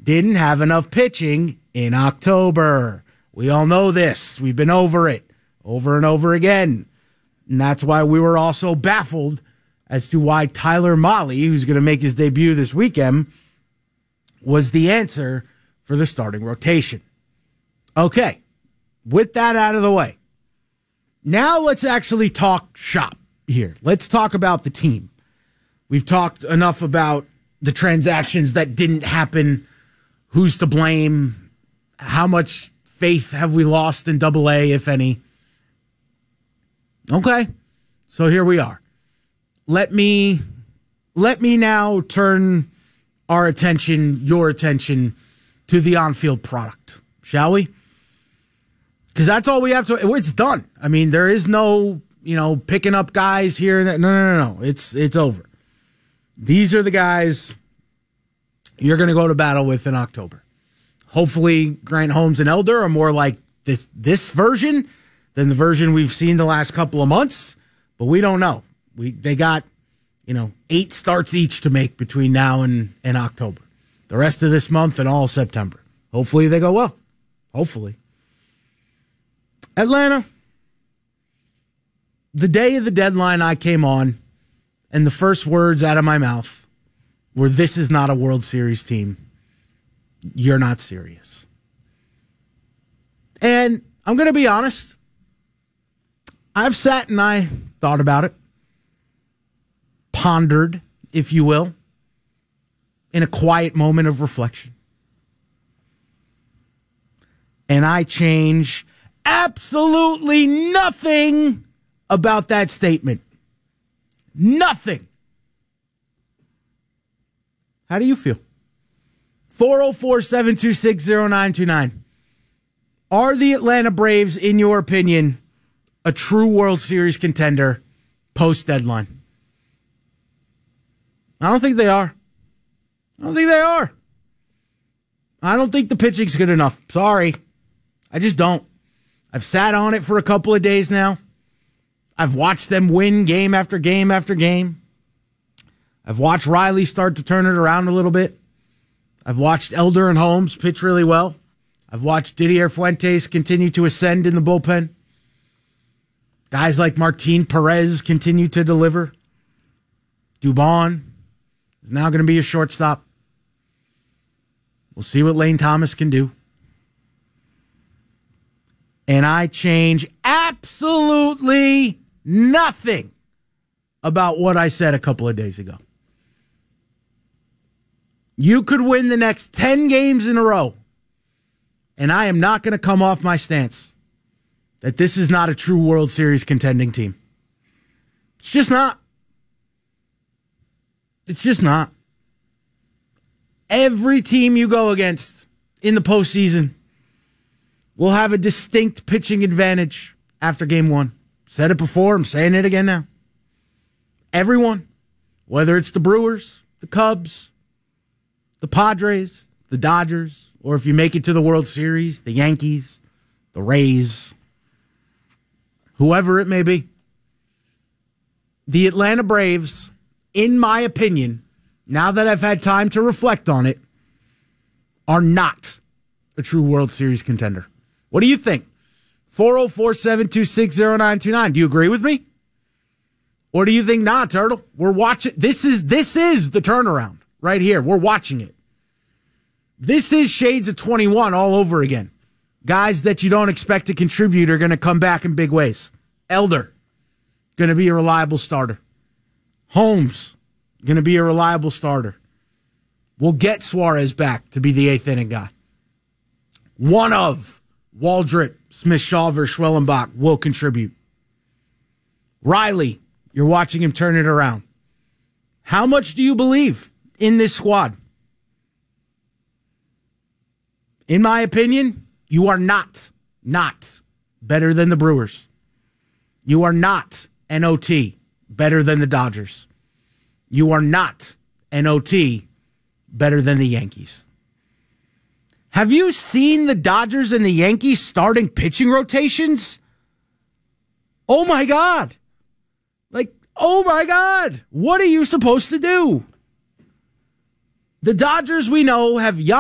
didn't have enough pitching in October. We all know this. We've been over it over and over again. And that's why we were all so baffled as to why Tyler Mahle, who's going to make his debut this weekend, was the answer for the starting rotation. Okay, with that out of the way, now let's actually talk shop here. Let's talk about the team. We've talked enough about the transactions that didn't happen, who's to blame, how much faith have we lost in AA, if any. Okay, so here we are. Let me now turn our attention, your attention, to the on-field product, shall we? Because that's all we have to. It's done. I mean, there is no, picking up guys here. No. It's over. These are the guys you're going to go to battle with in October. Hopefully, Grant Holmes and Elder are more like this version than the version we've seen the last couple of months, but we don't know. They got, 8 starts each to make between now and October. The rest of this month and all September. Hopefully they go well. Hopefully. Atlanta, the day of the deadline I came on, and the first words out of my mouth were, "This is not a World Series team. You're not serious." And I'm going to be honest. I've sat and I thought about it, pondered, if you will, in a quiet moment of reflection. And I change absolutely nothing about that statement. Nothing. How do you feel? 404-726-0929. Are the Atlanta Braves, in your opinion, a true World Series contender post-deadline? I don't think they are. I don't think the pitching's good enough. Sorry. I just don't. I've sat on it for a couple of days now. I've watched them win game after game after game. I've watched Riley start to turn it around a little bit. I've watched Elder and Holmes pitch really well. I've watched Didier Fuentes continue to ascend in the bullpen. Guys like Martin Perez continue to deliver. Dubon is now going to be a shortstop. We'll see what Lane Thomas can do. And I change absolutely nothing about what I said a couple of days ago. You could win the next 10 games in a row, and I am not going to come off my stance that this is not a true World Series contending team. It's just not. It's just not. Every team you go against in the postseason will have a distinct pitching advantage after game one. Said it before, I'm saying it again now. Everyone, whether it's the Brewers, the Cubs, the Padres, the Dodgers, or if you make it to the World Series, the Yankees, the Rays, whoever it may be. The Atlanta Braves, in my opinion, now that I've had time to reflect on it, are not a true World Series contender. What do you think? 404-726-0929. Do you agree with me? Or do you think, nah, Turtle, we're watching. This is the turnaround right here. We're watching it. This is Shades of 21 all over again. Guys that you don't expect to contribute are going to come back in big ways. Elder, going to be a reliable starter. Holmes, going to be a reliable starter. We'll get Suarez back to be the eighth inning guy. One of Waldrop, Smith-Shawver, Schwellenbach will contribute. Riley, you're watching him turn it around. How much do you believe in this squad? In my opinion, you are not better than the Brewers. You are not NOT better than the Dodgers. You are not NOT better than the Yankees. Have you seen the Dodgers and the Yankees starting pitching rotations? Oh my God. Oh my God. What are you supposed to do? The Dodgers, we know, have young